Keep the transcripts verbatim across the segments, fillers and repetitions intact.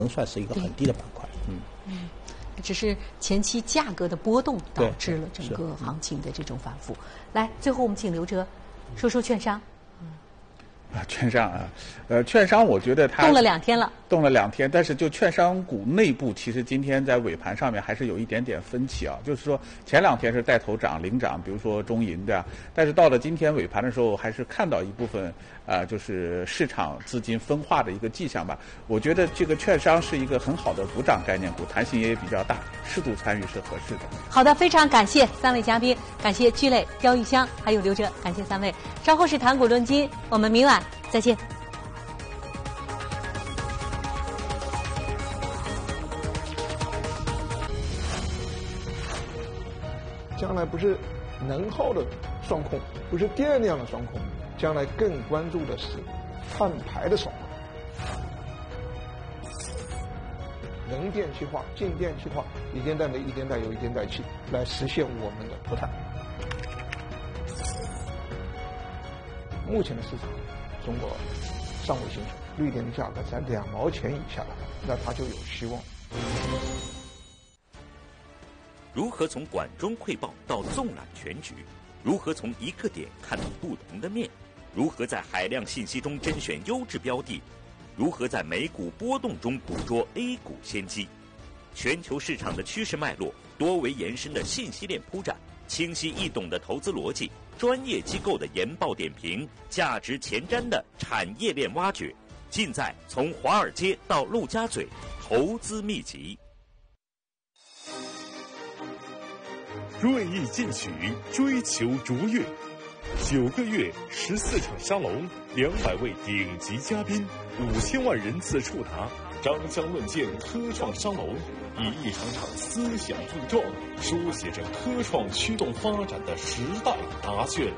能算是一个很低的板块。嗯嗯，只是前期价格的波动导致了整个行情的这种反复。来，最后我们请刘哲说说券商。 啊，券商啊，呃，券商我觉得它动了两天了， 动了两天，但是就券商股内部，其实今天在尾盘上面还是有一点点分歧啊。就是说前两天是带头涨领涨，比如说中银的，但是到了今天尾盘的时候，还是看到一部分啊、呃，就是市场资金分化的一个迹象吧。我觉得这个券商是一个很好的补涨概念股，弹性也比较大，适度参与是合适的。 好的，非常感谢三位嘉宾，感谢聚磊、刁玉香还有刘哲，感谢三位。稍后是谈股论金，我们明晚再见。 将来不是能耗的双控，不是电量的双控，将来更关注的是碳排的双控。能电气化、静电气化，一电带煤、一电带油、一电带气，来实现我们的脱碳。目前的市场，中国尚未形成，绿电的价格在两毛钱以下，那它就有希望。 如何从管中窥豹到纵览全局？如何从一个点看到不同的面？如何在海量信息中甄选优质标的？如何在美股波动中捕捉 A 股先机？全球市场的趋势脉络，多维延伸的信息链铺展，清晰易懂的投资逻辑，专业机构的研报点评，价值前瞻的产业链挖掘，尽在从华尔街到陆家嘴投资秘籍。 锐意进取，追求卓越。九个月，十四场沙龙，两百位顶级嘉宾，五千万人次触达，张香论剑科创沙龙，以一场场思想碰撞，书写着科创驱动发展的时代答卷。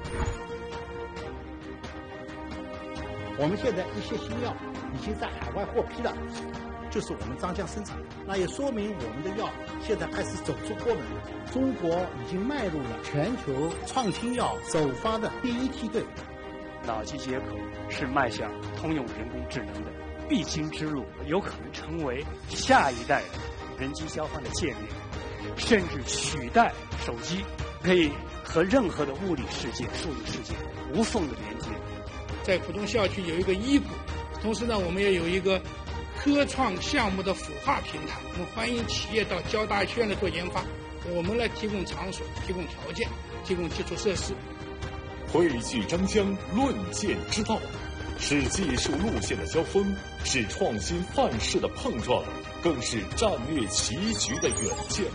我们现在一些新药已经在海外获批了，就是我们张江生产，那也说明我们的药现在开始走出国门，中国已经迈入了全球创新药首发的第一梯队。 脑机接口是迈向通用人工智能的必经之路，有可能成为下一代人机交换的界面，甚至取代手机，可以和任何的物理世界、数理世界无缝的连接。 在浦东校区有一个医股，同时呢，我们也有一个科创项目的孵化平台，我们欢迎企业到交大学院来做研发，我们来提供场所、提供条件、提供基础设施。 汇聚张江论剑之道，是技术路线的交锋，是创新范式的碰撞，更是战略棋局的远见。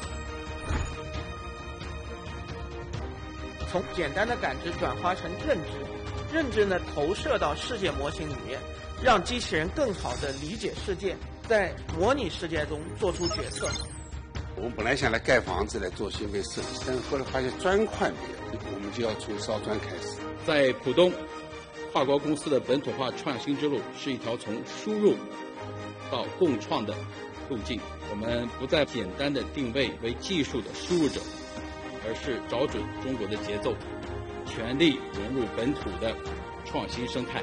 从简单的感知转化成认知，认知呢投射到世界模型里面，让机器人更好地理解世界，在模拟世界中做出决策。 我们本来想来盖房子来做芯片设计，但是后来发现砖块没有，我们就要从烧砖开始。 在浦东，跨国公司的本土化创新之路是一条从输入到共创的路径。我们不再简单的定位为技术的输入者，而是找准中国的节奏，全力融入本土的创新生态。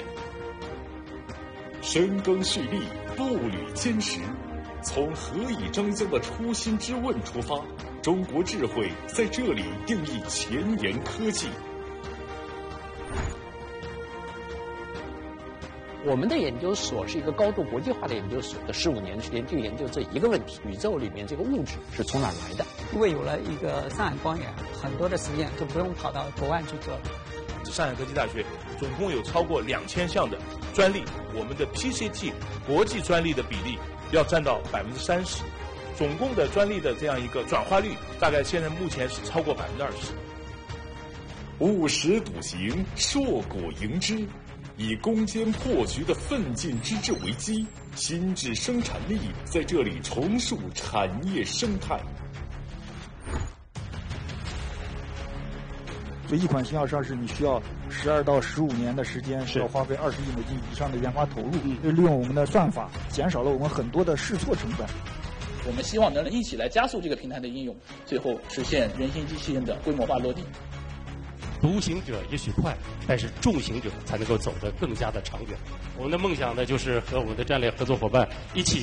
深耕蓄力，步履坚实，从何以张江的初心之问出发，中国智慧在这里定义前沿科技。 我们的研究所是一个高度国际化的研究所，十五年时间就研究这一个问题：宇宙里面这个物质是从哪儿来的？ 因为有了一个上海光源，很多的实验就不用跑到国外去做了。 上海科技大学总共有超过两千项的专利，我们的 P C T 国际专利的比例要占到百分之三十，总共的专利的这样一个转化率，大概现在目前是超过百分之二十。 务实笃行，硕果迎之。以攻坚破局的奋进之志为基，新质生产力在这里重塑产业生态。 所以一款新药上市，你需要十二到十五年的时间，是要花费二十亿美金以上的研发投入。就利用我们的算法，减少了我们很多的试错成本。 我们希望能一起来加速这个平台的应用，最后实现人形机器人的规模化落地。 独行者也许快，但是众行者才能够走得更加的长远。我们的梦想呢，就是和我们的战略合作伙伴一起。